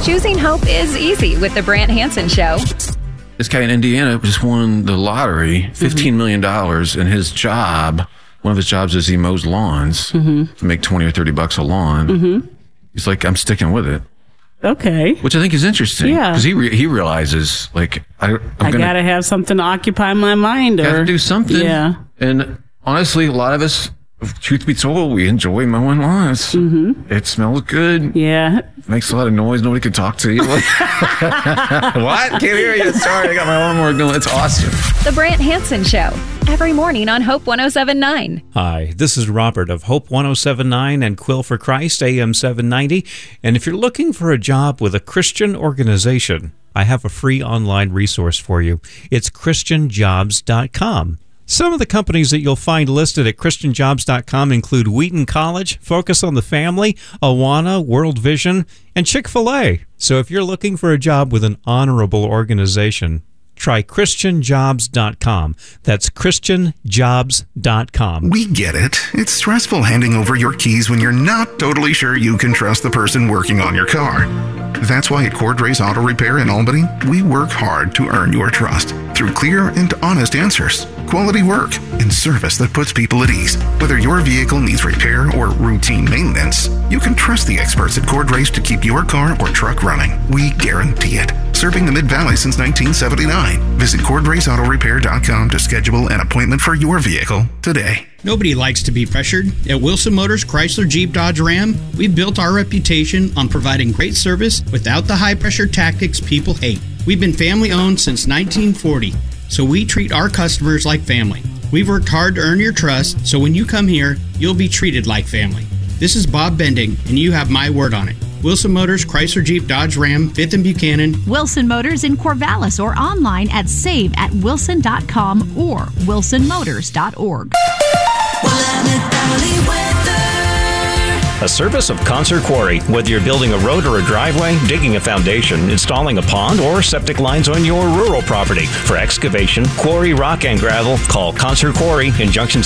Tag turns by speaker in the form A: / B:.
A: Choosing hope is easy with the Brant Hansen Show.
B: This guy in Indiana just won the lottery, $15 million, and his job, one of his jobs is he mows lawns to make 20 or 30 bucks a lawn. He's like, I'm sticking with it.
C: Okay.
B: Which I think is interesting.
C: Yeah.
B: Because he realizes, like, I
C: got to have something to occupy my mind.
B: Got to do something.
C: Yeah.
B: And honestly, a lot of us, truth be told, we enjoy mowing lawns. It smells good.
C: Yeah.
B: Makes a lot of noise. Nobody can talk to you. What? Can't hear you. Sorry, I got my lawnmower going. It's awesome.
A: The Brant Hansen Show. Every morning on Hope 107.9.
D: Hi, this is Robert of Hope 107.9 and Quill for Christ, AM 790. And if you're looking for a job with a Christian organization, I have a free online resource for you. It's ChristianJobs.com. Some of the companies that you'll find listed at ChristianJobs.com include Wheaton College, Focus on the Family, Awana, World Vision, and Chick-fil-A. So if you're looking for a job with an honorable organization, try ChristianJobs.com. That's ChristianJobs.com.
E: We get it. It's stressful handing over your keys when you're not totally sure you can trust the person working on your car. That's why at Cordray's Auto Repair in Albany, we work hard to earn your trust through clear and honest answers, quality work, and service that puts people at ease. Whether your vehicle needs repair or routine maintenance, you can trust the experts at Cordray's to keep your car or truck running. We guarantee it. Serving the Mid-Valley since 1979. Visit CordraysAutoRepair.com to schedule an appointment for your vehicle today.
F: Nobody likes to be pressured. At Wilson Motors Chrysler Jeep Dodge Ram, we've built our reputation on providing great service without the high-pressure tactics people hate. We've been family-owned since 1940, so we treat our customers like family. We've worked hard to earn your trust, so when you come here, you'll be treated like family. This is Bob Bending, and you have my word on it. Wilson Motors Chrysler Jeep Dodge Ram, 5th and Buchanan.
G: Wilson Motors in Corvallis or online at save@wilson.com or wilsonmotors.org.
H: A service of Concert Quarry. Whether you're building a road or a driveway, digging a foundation, installing a pond, or septic lines on your rural property. For excavation, quarry, rock, and gravel, call Concert Quarry in Junction